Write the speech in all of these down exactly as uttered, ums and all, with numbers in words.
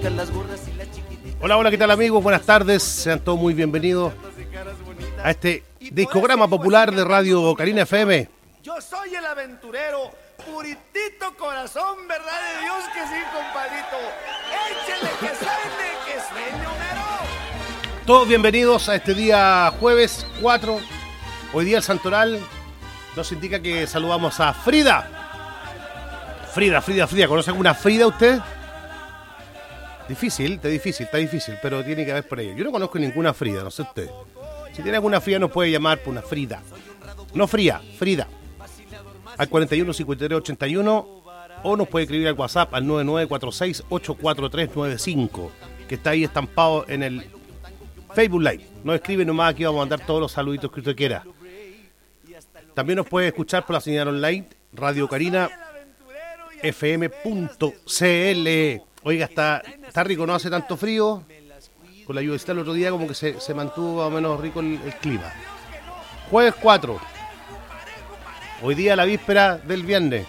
chicas, las gordas y las chiquititas. Hola, hola, ¿qué tal amigos? Buenas tardes, sean todos muy bienvenidos a este discograma popular de Radio Carina F M. Yo soy el aventurero, puritito corazón, verdad de Dios que sí, compadrito. Échale que suene, que sueñe, Homero. Todos bienvenidos a este día jueves cuatro, hoy día el Santoral nos indica que saludamos a Frida. Frida, Frida, Frida, ¿conoce alguna Frida usted? Difícil, está difícil, está difícil, pero tiene que haber por ello. Yo no conozco ninguna Frida, no sé usted. Si tiene alguna Frida nos puede llamar por una Frida. No Fría, Frida. Al cuarenta y uno, cincuenta y tres, ochenta y uno o nos puede escribir al WhatsApp al nueve nueve cuatro seis, ocho cuatro tres nueve cinco, que está ahí estampado en el Facebook Live. Nos escribe nomás, aquí vamos a mandar todos los saluditos que usted quiera. También nos puede escuchar por la señal online Radio Carina F M punto C L. Oiga, está, está rico, no hace tanto frío. Con la lluvia el otro día como que se, se mantuvo más o menos rico el, el clima. Jueves cuatro. Hoy día la víspera del viernes.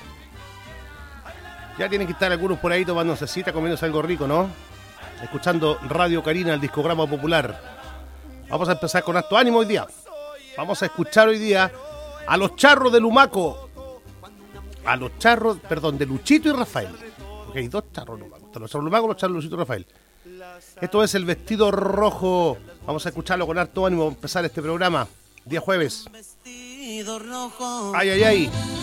Ya tienen que estar algunos por ahí tomándose cita, comiéndose algo rico, ¿no? Escuchando Radio Carina, el discograma popular. Vamos a empezar con harto ánimo hoy día. Vamos a escuchar hoy día a los charros de Lumaco. A los charros, perdón, de Luchito y Rafael. Porque hay dos charros Lumaco. Están los charros Lumaco, los charros Luchito y Rafael. Esto es El Vestido Rojo. Vamos a escucharlo con harto ánimo. Vamos a empezar este programa. Día jueves. Ay, ay, ay.